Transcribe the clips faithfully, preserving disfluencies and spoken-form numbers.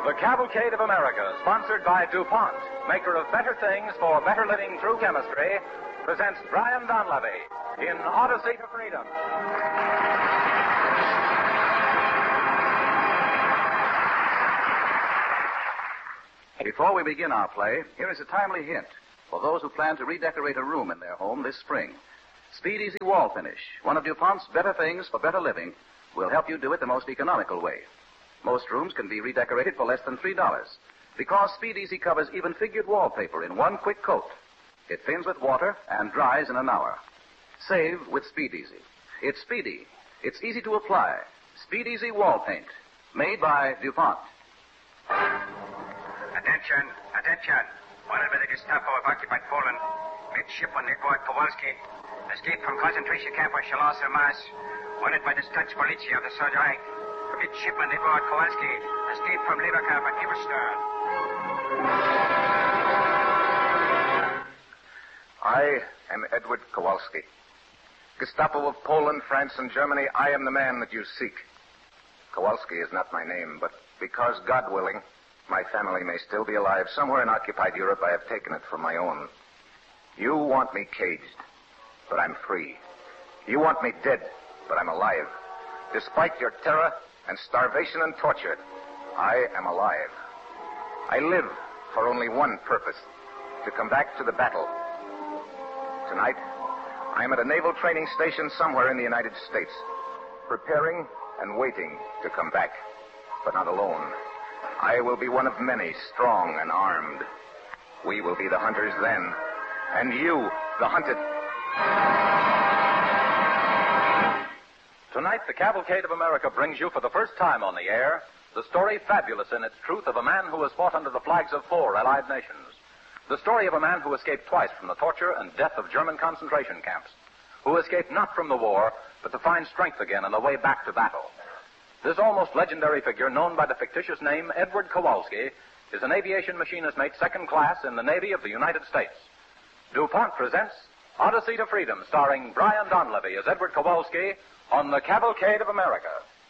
The Cavalcade of America, sponsored by DuPont, maker of better things for better living through chemistry, presents Brian Donlevy in Odyssey to Freedom. Before we begin our play, here is a timely hint for those who plan to redecorate a room in their home this spring. Speed Easy Wall Finish, one of DuPont's better things for better living, will help you do it the most economical way. Most rooms can be redecorated for less than three dollars because Speed Easy covers even figured wallpaper in one quick coat. It thins with water and dries in an hour. Save with Speed Easy. It's speedy. It's easy to apply. Speed Easy Wall Paint, made by DuPont. Attention, attention. Wanted by the Gestapo of occupied Poland. Midshipman Edward Kowalski. Escaped from concentration camp on Shalos-sur-Mas. Wanted by the Stutz Police of the Third Reich. Midshipman Edward Kowalski escaped from labor camp at Iverstern. I am Edward Kowalski. Gestapo of Poland, France, and Germany, I am the man that you seek. Kowalski is not my name, but because, God willing, my family may still be alive somewhere in occupied Europe, I have taken it for my own. You want me caged, but I'm free. You want me dead, but I'm alive. Despite your terror and starvation and torture, I am alive. I live for only one purpose, to come back to the battle. Tonight, I am at a naval training station somewhere in the United States, preparing and waiting to come back, but not alone. I will be one of many, strong and armed. We will be the hunters then, and you, the hunted. Tonight, the Cavalcade of America brings you for the first time on the air the story, fabulous in its truth, of a man who has fought under the flags of four allied nations. The story of a man who escaped twice from the torture and death of German concentration camps, who escaped not from the war, but to find strength again on the way back to battle. This almost legendary figure, known by the fictitious name Edward Kowalski, is an aviation machinist mate second class in the Navy of the United States. DuPont presents Odyssey to Freedom, starring Brian Donlevy as Edward Kowalski on the Cavalcade of America.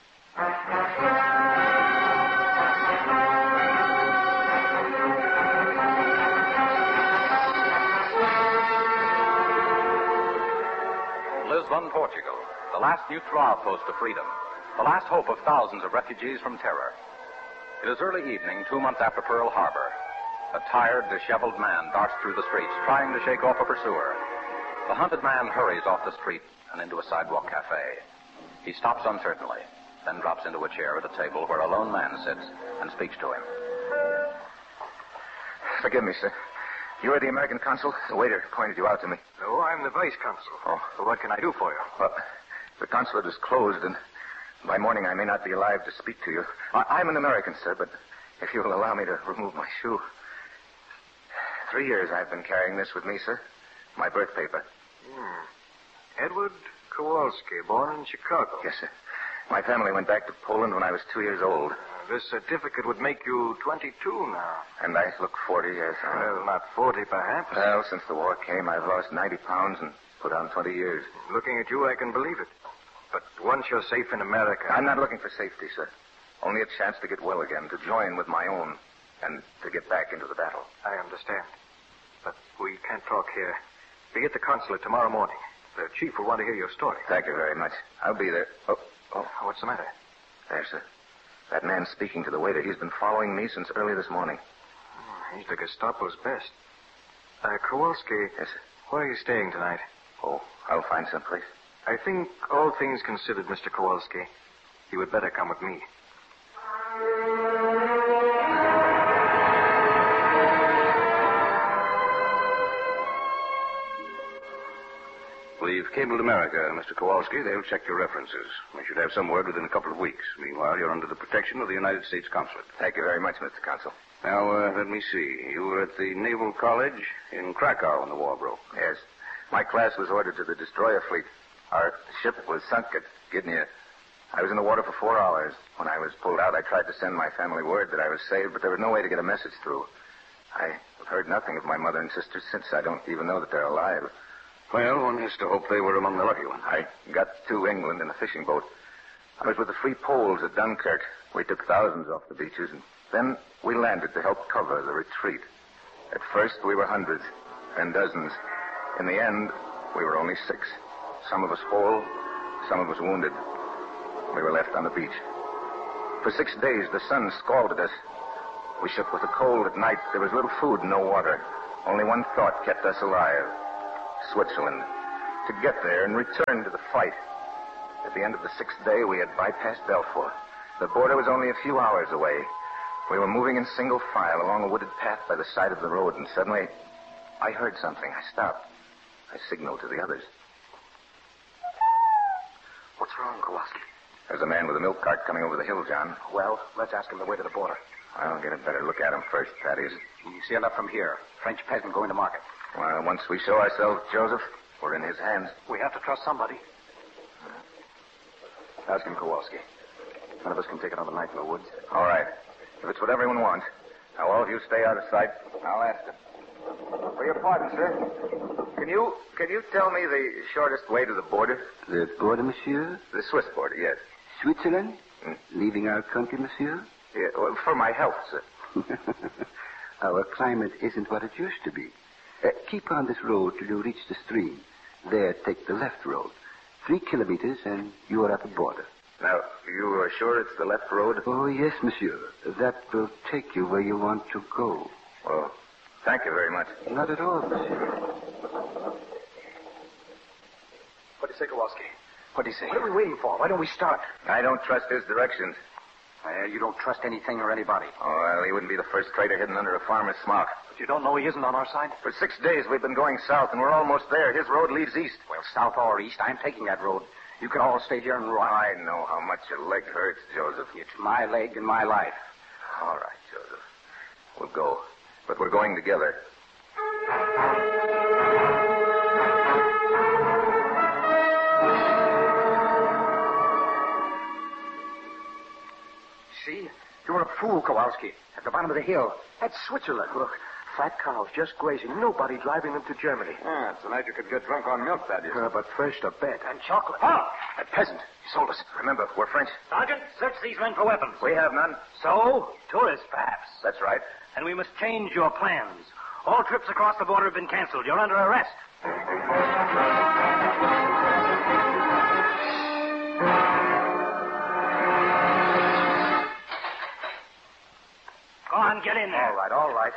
Lisbon, Portugal, the last neutral outpost of freedom, the last hope of thousands of refugees from terror. It is early evening, two months after Pearl Harbor. A tired, disheveled man darts through the streets, trying to shake off a pursuer. The hunted man hurries off the street and into a sidewalk cafe. He stops uncertainly, then drops into a chair at a table where a lone man sits and speaks to him. Forgive me, sir. You are the American consul? The waiter pointed you out to me. No, I'm the vice consul. Oh. So what can I do for you? Well, the consulate is closed, and by morning I may not be alive to speak to you. I- I'm an American, sir, but if you will allow me to remove my shoe. Three years I've been carrying this with me, sir. My birth paper. Hmm. Edward Kowalski, born in Chicago. Yes, sir. My family went back to Poland when I was two years old. Uh, this certificate would make you twenty-two now. And I look forty, yes. Well, not forty, perhaps. Well, since the war came, I've lost ninety pounds and put on twenty years. Looking at you, I can believe it. But once you're safe in America... I'm not looking for safety, sir. Only a chance to get well again, to join with my own, and to get back into the battle. I understand. But we can't talk here. Be at the consulate tomorrow morning. The chief will want to hear your story. Thank you very much. I'll be there. Oh, oh. What's the matter? There, sir. That man speaking to the waiter, he's been following me since early this morning. Oh, he's the Gestapo's best. Uh, Kowalski. Yes, sir. Where are you staying tonight? Oh, I'll find some place. I think, all things considered, Mister Kowalski, you would better come with me. We've cabled America, Mister Kowalski. They'll check your references. We should have some word within a couple of weeks. Meanwhile, you're under the protection of the United States Consulate. Thank you very much, Mister Consul. Now, uh, let me see. You were at the Naval College in Krakow when the war broke. Yes. My class was ordered to the destroyer fleet. Our ship was sunk at Gdynia. I was in the water for four hours. When I was pulled out, I tried to send my family word that I was saved, but there was no way to get a message through. I have heard nothing of my mother and sisters since. I don't even know that they're alive. Well, one has to hope they were among the lucky ones. I got to England in a fishing boat. I was with the Free Poles at Dunkirk. We took thousands off the beaches, and then we landed to help cover the retreat. At first, we were hundreds, then dozens. In the end, we were only six. Some of us whole, some of us wounded. We were left on the beach. For six days, the sun scalded us. We shook with the cold at night. There was little food and no water. Only one thought kept us alive. Switzerland. To get there and return to the fight. At the end of the sixth day, we had bypassed Belfort. The border was only a few hours away. We were moving in single file along a wooded path by the side of the road, and suddenly I heard something. I stopped. I signaled to the others. What's wrong, Kowalski? There's a man with a milk cart coming over the hill, John. Well, let's ask him the way to the border. I'll get a better look at him first, Thaddeus. You see enough from here. French peasant going to market. Well, once we show ourselves, Joseph, we're in his hands. We have to trust somebody. Ask him, Kowalski. None of us can take another night in the woods. All right. If it's what everyone wants. Now, all of you stay out of sight. I'll ask him. For your pardon, sir. Can you can you tell me the shortest way to the border? The border, monsieur? The Swiss border, yes. Switzerland? Hmm? Leaving our country, monsieur? Yeah, well, for my health, sir. Our climate isn't what it used to be. Uh, keep on this road till you reach the stream. There, take the left road. Three kilometers, and you are at the border. Now, you are sure it's the left road? Oh, yes, monsieur. That will take you where you want to go. Well, thank you very much. Not at all, monsieur. What do you say, Kowalski? What do you say? What are we waiting for? Why don't we start? I don't trust his directions. Uh, you don't trust anything or anybody. Oh, well, he wouldn't be the first traitor hidden under a farmer's smock. But you don't know he isn't on our side? For six days, we've been going south, and we're almost there. His road leads east. Well, south or east, I'm taking that road. You can all stay here and run. I know how much your leg hurts, Joseph. It's my leg and my life. All right, Joseph. We'll go. But we're going together. See? You're a fool, Kowalski. At the bottom of the hill. That's Switzerland. Look, fat cows just grazing. Nobody driving them to Germany. Ah, tonight you could get drunk on milk, Thaddeus. Uh, but first a bet. And chocolate. Oh! That peasant. He sold us. Remember, we're French. Sergeant, search these men for weapons. We have none. So? Tourists, perhaps. That's right. And we must change your plans. All trips across the border have been canceled. You're under arrest. Go on, get in there. All right, all right.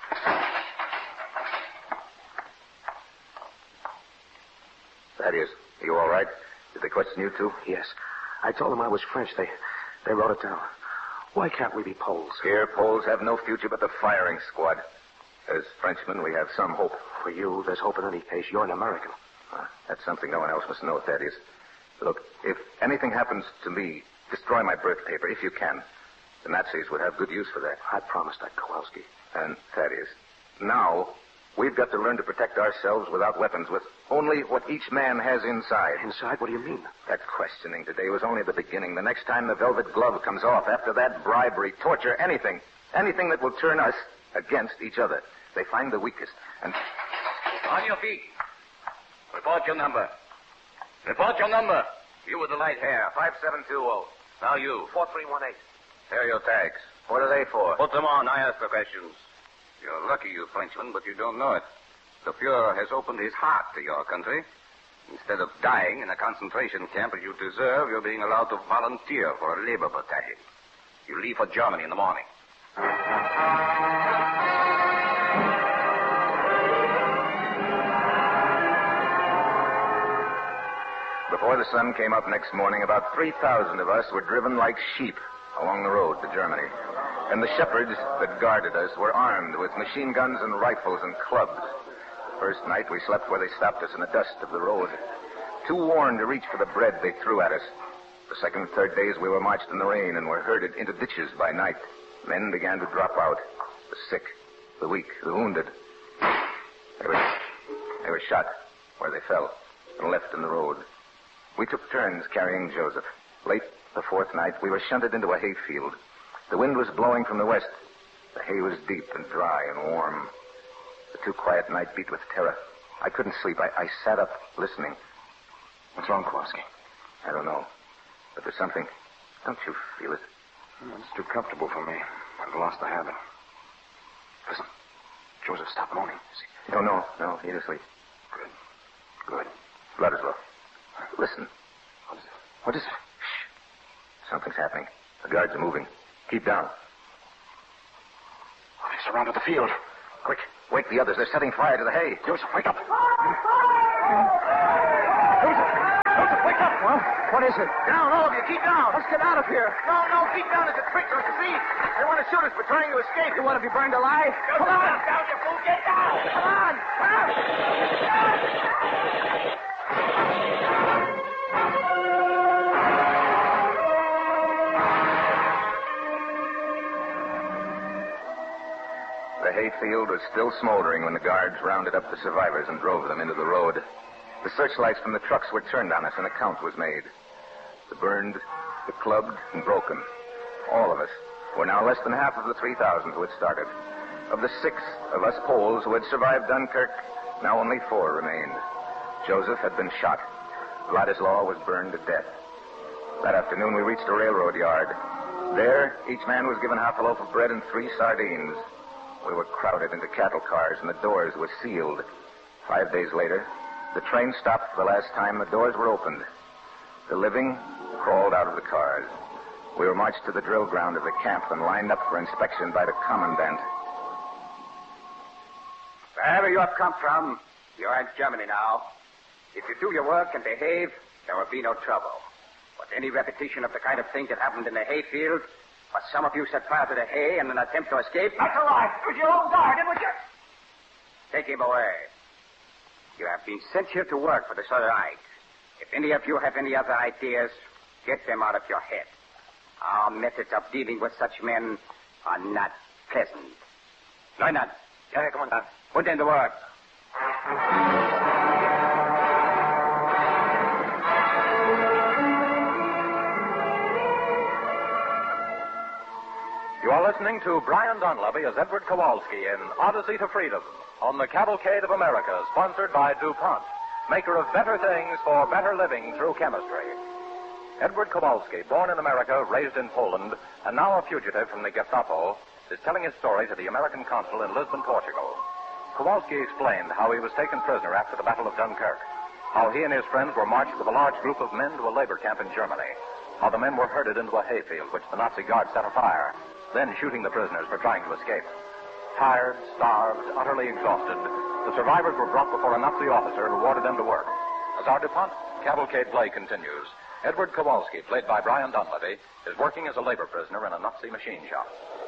Thaddeus, are you all right? Did they question you, too? Yes. I told them I was French. They they wrote it down. Why can't we be Poles? Here, Poles have no future but the firing squad. As Frenchmen, we have some hope. For you, there's hope in any case. You're an American. Uh, that's something no one else must know, Thaddeus. Look, if anything happens to me, destroy my birth paper, if you can. The Nazis would have good use for that. I promised that, Kowalski. And, Thaddeus, now we've got to learn to protect ourselves without weapons, with only what each man has inside. Inside? What do you mean? That questioning today was only the beginning. The next time the velvet glove comes off, after that, bribery, torture, anything. Anything that will turn us against each other. They find the weakest. And On your feet. Report your number. Report your number. You with the light hair. five seven two zero. Now you. four three one eight. Here are your tags. What are they for? Put them on. I ask the questions. You're lucky, you Frenchmen, but you don't know it. The Fuhrer has opened his heart to your country. Instead of dying in a concentration camp as you deserve, you're being allowed to volunteer for a labor battalion. You leave for Germany in the morning. Before the sun came up next morning, about three thousand of us were driven like sheep along the road to Germany. And the shepherds that guarded us were armed with machine guns and rifles and clubs. The first night we slept where they stopped us in the dust of the road. Too worn to reach for the bread they threw at us. The second and third days we were marched in the rain and were herded into ditches by night. Men began to drop out. The sick, the weak, the wounded. They were, they were shot where they fell and left in the road. We took turns carrying Joseph. Late the fourth night, we were shunted into a hayfield. The wind was blowing from the west. The hay was deep and dry and warm. The too quiet night beat with terror. I couldn't sleep. I, I sat up listening. What's wrong, Kowalski? I don't know. But there's something. Don't you feel it? It's too comfortable for me. I've lost the habit. Listen. Joseph, stop moaning. No, no, no. He's asleep. Good. Good. Blood is low. Listen. What is it? What is it? Shh. Something's happening. The guards are moving. Keep down. Oh, they surrounded the field. Quick. Wake the others. They're setting fire to the hay. Joseph, wake up. Joseph! Joseph, wake up! What? What is it? Down, all of you. Keep down. Let's get out of here. No, no. Keep down. It's a trick. There's a thief. They want to shoot us for trying to escape. You want to be burned alive? Come on. Down, you fool. Get down. Come on. Come on. The hayfield was still smoldering when the guards rounded up the survivors and drove them into the road. The searchlights from the trucks were turned on us and a count was made. The burned, the clubbed, and broken. All of us were now less than half of the three thousand who had started. Of the six of us Poles who had survived Dunkirk, now only four remained. Joseph had been shot. Vladislaw was burned to death. That afternoon we reached a railroad yard. There, each man was given half a loaf of bread and three sardines. We were crowded into cattle cars, and the doors were sealed. Five days later, the train stopped for the last time. The doors were opened. The living crawled out of the cars. We were marched to the drill ground of the camp and lined up for inspection by the commandant. Wherever you have come from, you're in Germany now. If you do your work and behave, there will be no trouble. But any repetition of the kind of thing that happened in the hayfield, but some of you set fire to the hay in an attempt to escape. That's all right. It was your own guard, it was your... Take him away. You have been sent here to work for the Third Reich. If any of you have any other ideas, get them out of your head. Our methods of dealing with such men are not pleasant. Leutnant. Yeah, come on, down. Put them to work. You are listening to Brian Donlevy as Edward Kowalski in Odyssey to Freedom on the Cavalcade of America, sponsored by DuPont, maker of better things for better living through chemistry. Edward Kowalski, born in America, raised in Poland, and now a fugitive from the Gestapo, is telling his story to the American consul in Lisbon, Portugal. Kowalski explained how he was taken prisoner after the Battle of Dunkirk, how he and his friends were marched with a large group of men to a labor camp in Germany, how the men were herded into a hayfield which the Nazi guards set afire, then shooting the prisoners for trying to escape. Tired, starved, utterly exhausted, the survivors were brought before a Nazi officer who ordered them to work. As our DuPont cavalcade play continues, Edward Kowalski, played by Brian Donlevy, is working as a labor prisoner in a Nazi machine shop.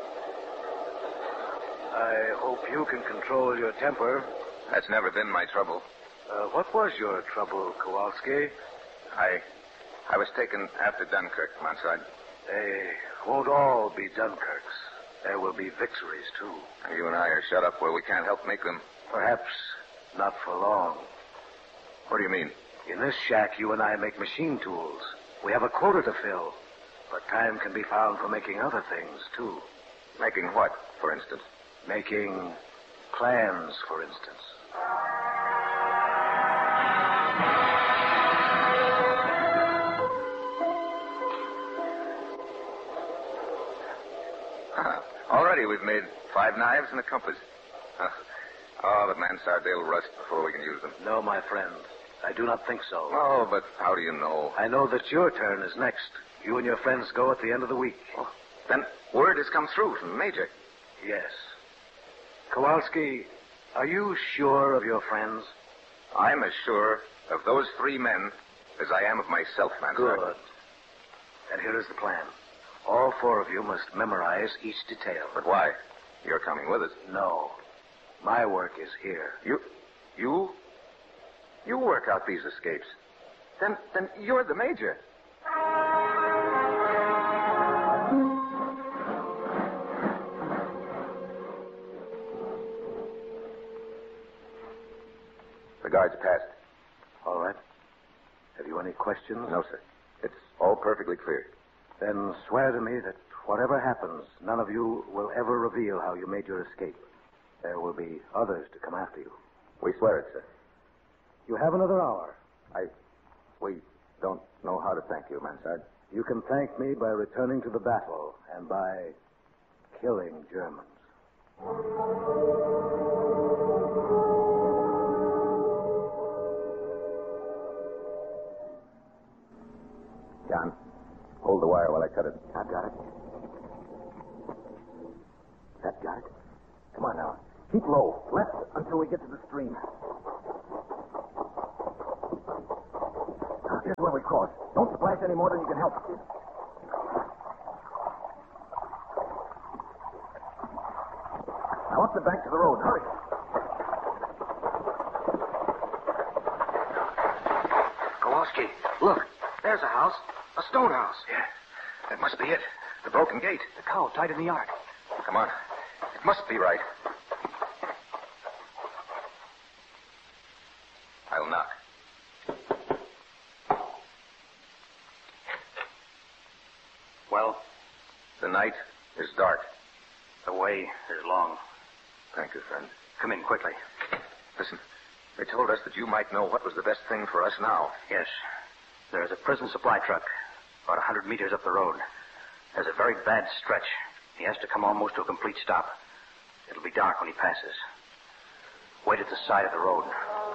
I hope you can control your temper. That's never been my trouble. Uh, what was your trouble, Kowalski? I... I was taken after Dunkirk, Monsard. They won't all be Dunkirks. There will be victories, too. You and I are shut up where we can't help make them. Perhaps not for long. What do you mean? In this shack, you and I make machine tools. We have a quota to fill. But time can be found for making other things, too. Making what, for instance? Making plans, for instance. Already we've made five knives and a compass. Uh, oh, but Mansard, they'll rust before we can use them. No, my friend. I do not think so. Oh, but how do you know? I know that your turn is next. You and your friends go at the end of the week. Oh, then word has come through from the Major. Yes. Kowalski, are you sure of your friends? I'm as sure of those three men as I am of myself, Mansard. Good. And here is the plan. All four of you must memorize each detail. But why? You're coming with us. No. My work is here. You... You... You work out these escapes. Then, then you're the Major. The guards passed. All right. Have you any questions? No, sir. It's all perfectly clear. Then swear to me that whatever happens, none of you will ever reveal how you made your escape. There will be others to come after you. We swear it, sir. You have another hour. I... We don't know how to thank you, Mansard. You can thank me by returning to the battle and by killing Germans. John, hold the wire while I cut it. I've got it. That got it? Come on now. Keep low. Left until we get to the stream. Now, here's where we cross. Don't splash any more than you can help. Now, up the bank to the road. Hurry. Kowalski, look. There's a house. A stone house. Yeah, that must be it. The broken gate. The cow tied in the yard. Come on. It must be right. I'll knock. Well? The night is dark. The way is long. Thank you, friend. Come in quickly. Listen, they told us that you might know what was the best thing for us now. Yes. There's a prison supply truck about a hundred meters up the road. There's a very bad stretch. He has to come almost to a complete stop. It'll be dark when he passes. Wait at the side of the road.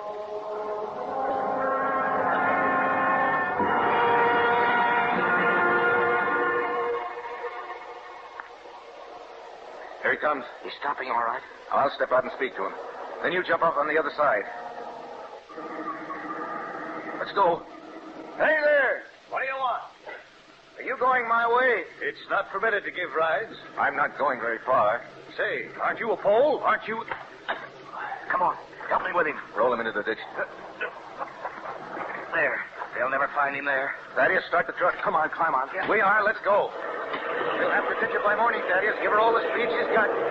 Here he comes. He's stopping all right? I'll step out and speak to him. Then you jump off on the other side. Let's go. Hey there! What do you want? Are you going my way? It's not permitted to give rides. I'm not going very far. Say, aren't you a Pole? Aren't you... Come on. Help me with him. Roll him into the ditch. There. They'll never find him there. Thaddeus, start the truck. Come on, climb on. We are. Let's go. We'll have to ditch her by morning, Thaddeus. Give her all the speed she's got.